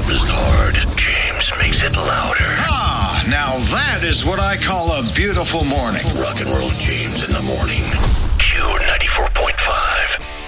up is hard. James makes it louder. Ah, now that is what I call a beautiful morning. Rock and Roll James in the morning. Q 94.5.